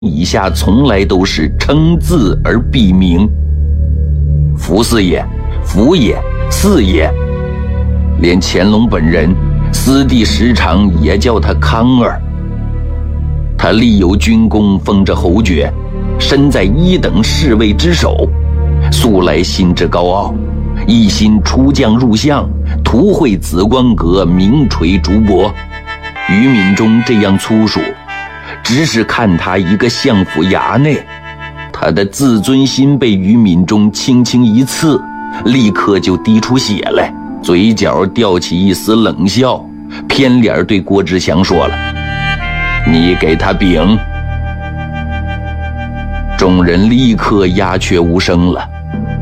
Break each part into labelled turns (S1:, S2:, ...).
S1: 以下从来都是称字而避名，福四爷、福爷、四爷，连乾隆本人私地时常也叫他康儿。他立有军功，封着侯爵，身在一等侍卫之首，素来心志高傲，一心出将入相，图绘紫光阁，名垂竹帛。于敏中这样粗俗，只是看他一个相府衙内，他的自尊心被于敏中轻轻一刺，立刻就滴出血来，嘴角吊起一丝冷笑，偏脸对郭志强说了：“你给他饼。”众人立刻鸦雀无声了。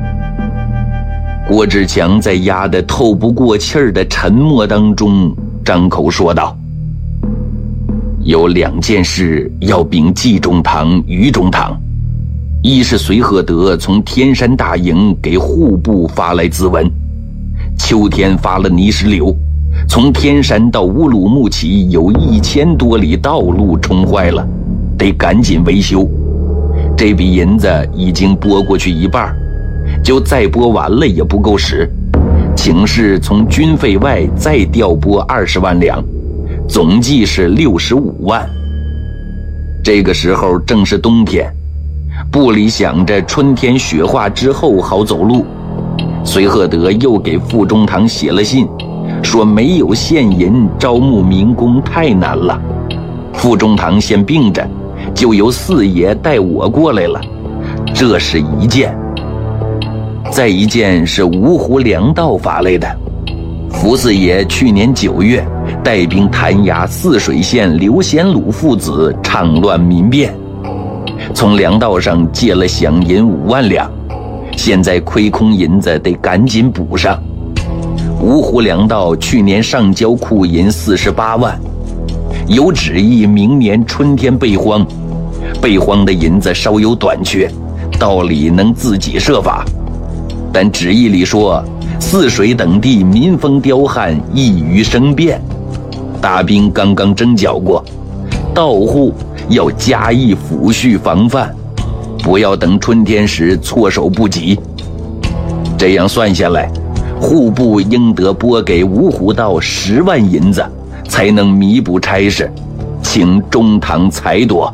S1: 郭志强在压得透不过气儿的沉默当中张口说道：“有2件事要禀冀中堂、于中堂。一是隋赫德从天山大营给户部发来咨文，秋天发了泥石流，从天山到乌鲁木齐有1000多里道路冲坏了，得赶紧维修。这笔银子已经拨过去一半，就再拨完了也不够使，请示从军费外再调拨20万两，总计是65万。这个时候正是冬天，部里想着春天雪化之后好走路。隋赫德又给副中堂写了信，说没有现银招募民工太难了。副中堂先病着，就由四爷带我过来了，这是一件。再一件是芜湖粮道发来的，福四爷去年9月带兵弹压泗水县刘显鲁父子倡乱民变，从粮道上借了饷银5万两，现在亏空银子得赶紧补上。芜湖粮道去年上交库银48万，有旨意明年春天备荒，备荒的银子稍有短缺，道里能自己设法。但旨意里说泗水等地民风刁悍，易于生变，大兵刚刚征剿过，道户要加以抚恤防范，不要等春天时措手不及。这样算下来，户部应得拨给芜湖道10万银子，才能弥补差事，请中堂裁夺。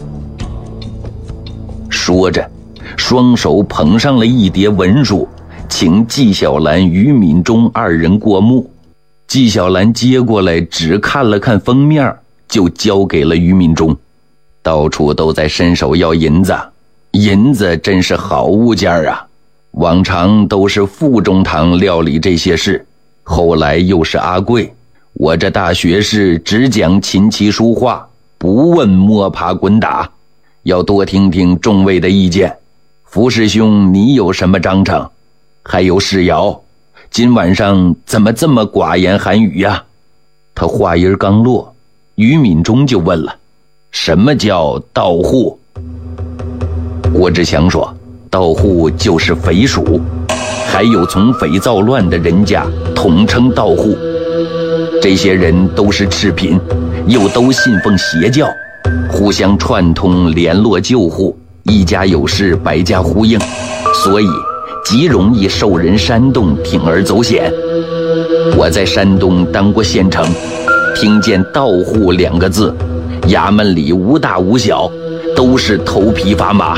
S1: 说着，双手捧上了一叠文书，请纪晓岚、于敏中2人过目。纪晓岚接过来，只看了看封面，就交给了于敏中。到处都在伸手要银子，银子真是好物件啊！往常都是副中堂料理这些事，后来又是阿贵，我这大学士只讲琴棋书画，不问摸爬滚打，要多听听众位的意见。福师兄，你有什么章程？还有世尧，今晚上怎么这么寡言寒语呀？他话音刚落，于敏中就问了：什么叫盗户？郭志强说：盗户就是匪属，还有从匪造乱的人家统称盗户。这些人都是赤贫，又都信奉邪教，互相串通联络救户，一家有事百家呼应，所以极容易受人煽动，铤而走险。我在山东当过县城，听见盗户2个字，衙门里无大无小，都是头皮发麻。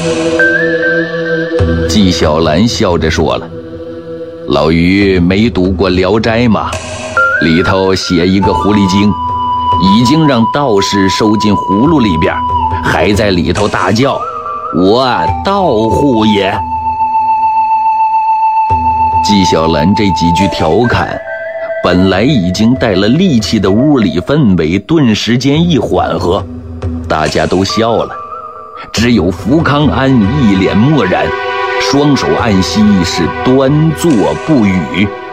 S1: 纪晓岚笑着说了：老于没读过《聊斋》吗？里头写一个狐狸精，已经让道士收进葫芦里边，还在里头大叫：我盗户也。纪晓岚这几句调侃，本来已经带了戾气的屋里氛围顿时间一缓和，大家都笑了，只有福康安一脸漠然，双手按膝，是端坐不语。